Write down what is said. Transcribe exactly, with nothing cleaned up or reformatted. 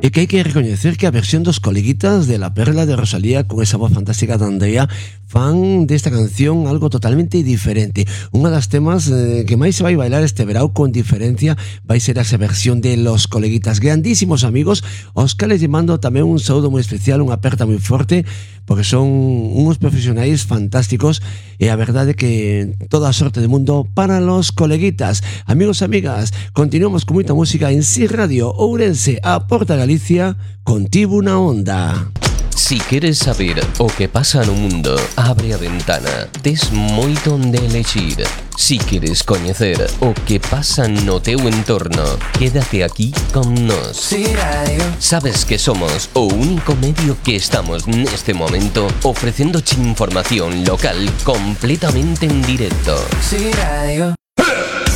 E que hai que recoñecer que a versión dos coleguitas de La Perla de Rosalía con esa voz fantástica de Andrea fan desta canción algo totalmente diferente. Unha das temas eh, que máis se vai bailar este verao con diferencia vai ser esa versión de Los Coleguitas, grandísimos amigos, aos cales lle mando tamén un saúdo moi especial, unha aperta moi forte, porque son uns profesionais fantásticos e a verdade que toda a sorte do mundo para Los Coleguitas. Amigos e amigas, continuamos con moita música en Si Radio Ourense, a Porta Galicia, contigo na onda. Si queres saber o que pasa no mundo, abre a ventana, tes moito onde elexir. Si queres coñecer o que pasa no teu entorno, quédate aquí con nós. Si Radio. Sabes que somos o único medio que estamos neste momento ofrecéndoche información local completamente en directo. Si Radio.